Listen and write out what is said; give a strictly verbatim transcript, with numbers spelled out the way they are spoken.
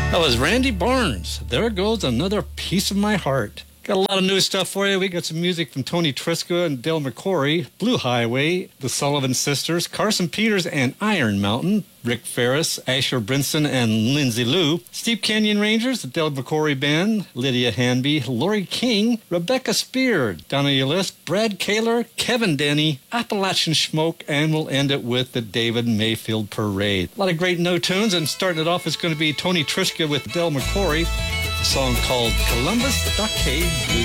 That was Randy Barnes. There goes another piece of my heart. Got a lot of new stuff for you. We got some music from Tony Trischka and Del McCoury, Blue Highway, the Sullivan Sisters, Carson Peters and Iron Mountain, Rick Ferris, Asher Brinson and Lindsay Lou, Steep Canyon Rangers, the Del McCoury Band, Lydia Hanby, Lori King, Rebecca Spear, Donna Ulyss, Brad Kaler, Kevin Denny, Appalachian Smoke, and we'll end it with the David Mayfield Parade. A lot of great no tunes, and starting it off is going to be Tony Trischka with Del McCoury, a song called Columbus Stockade Blues.